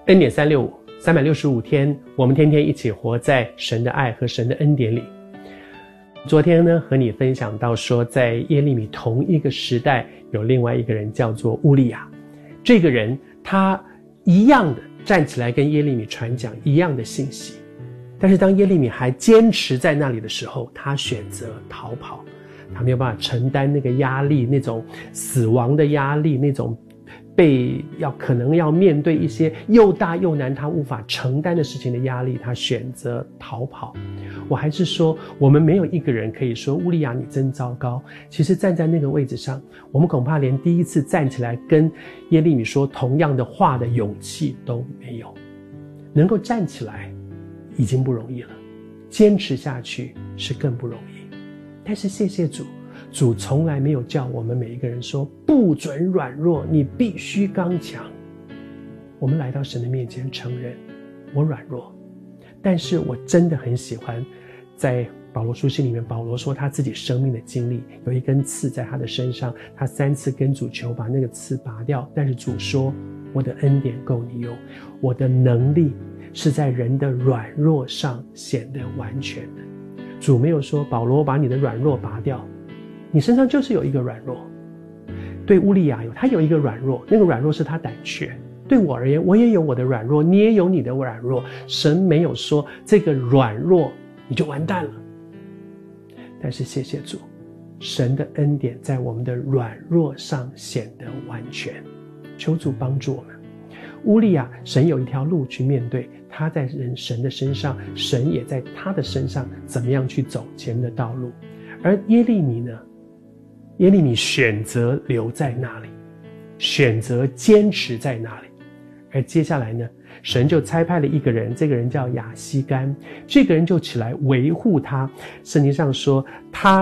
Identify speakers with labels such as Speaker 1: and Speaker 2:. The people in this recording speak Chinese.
Speaker 1: 恩典365 365天，我们天天一起活在神的爱和神的恩典里。昨天呢，和你分享到说，在耶利米同一个时代，有另外一个人叫做乌利亚。这个人他一样的站起来跟耶利米传讲一样的信息，但是当耶利米还坚持在那里的时候，他选择逃跑。他没有办法承担那个压力，那种死亡的压力，那种可能要面对一些又大又难他无法承担的事情的压力，他选择逃跑。我还是说，我们没有一个人可以说乌利亚你真糟糕。其实站在那个位置上，我们恐怕连第一次站起来跟耶利米说同样的话的勇气都没有。能够站起来已经不容易了，坚持下去是更不容易。但是谢谢主，主从来没有叫我们每一个人说不准软弱，你必须刚强。我们来到神的面前承认我软弱，但是我真的很喜欢在保罗书信里面，保罗说他自己生命的经历，有一根刺在他的身上，他3次跟主求把那个刺拔掉，但是主说我的恩典够你用，我的能力是在人的软弱上显得完全的。主没有说保罗把你的软弱拔掉，你身上就是有一个软弱。对乌利亚他有一个软弱，那个软弱是他胆怯。对我而言，我也有我的软弱，你也有你的软弱。神没有说这个软弱你就完蛋了。但是谢谢主，神的恩典在我们的软弱上显得完全。求主帮助我们。乌利亚，神有一条路去面对，他在神的身上，神也在他的身上怎么样去走前面的道路。而耶利米呢？耶利米选择留在那里，选择坚持在那里。而接下来呢，神就差派了一个人，这个人叫亚西干，这个人就起来维护他。圣经上说他